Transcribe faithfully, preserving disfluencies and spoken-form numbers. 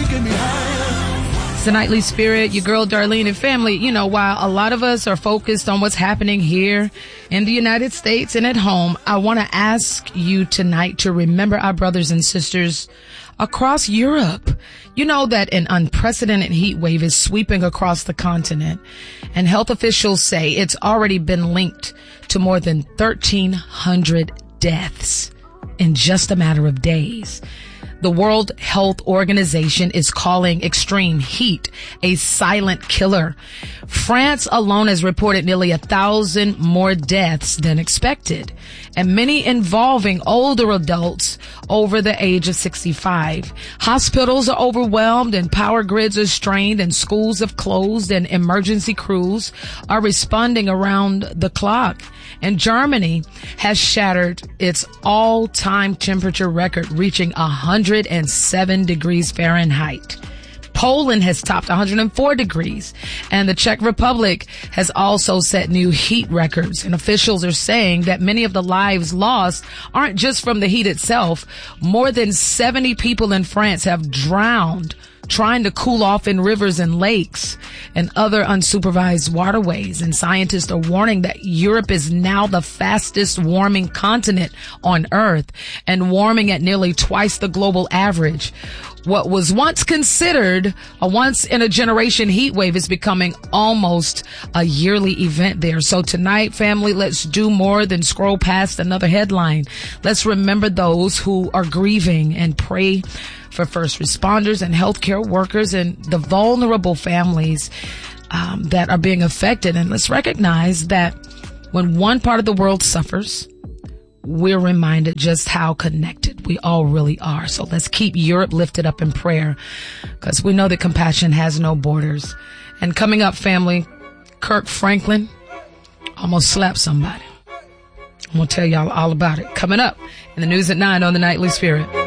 get me higher. It's the Nightly Spirit, your girl Darlene and family. You know, while a lot of us are focused on what's happening here in the United States and at home, I want to ask you tonight to remember our brothers and sisters across Europe. You know that an unprecedented heat wave is sweeping across the continent, and health officials say it's already been linked to more than thirteen hundred deaths in just a matter of days. The World Health Organization is calling extreme heat a silent killer. France alone has reported nearly a thousand more deaths than expected, and many involving older adults over the age of sixty-five. Hospitals are overwhelmed and power grids are strained and schools have closed and emergency crews are responding around the clock. And Germany has shattered its all-time temperature record, reaching one hundred seven degrees Fahrenheit. Poland has topped one hundred four degrees, and the Czech Republic has also set new heat records. And officials are saying that many of the lives lost aren't just from the heat itself. More than seventy people in France have drowned trying to cool off in rivers and lakes and other unsupervised waterways. And scientists are warning that Europe is now the fastest warming continent on Earth, and warming at nearly twice the global average. What was once considered a once in a generation heat wave is becoming almost a yearly event there. So tonight, family, let's do more than scroll past another headline. Let's remember those who are grieving and pray for first responders and healthcare workers and the vulnerable families um, that are being affected. And let's recognize that when one part of the world suffers, we're reminded just how connected we all really are. So let's keep Europe lifted up in prayer, because we know that compassion has no borders. And coming up, family, Kirk Franklin almost slapped somebody. I'm going to tell y'all all about it coming up in the news at nine on the Nightly Spirit.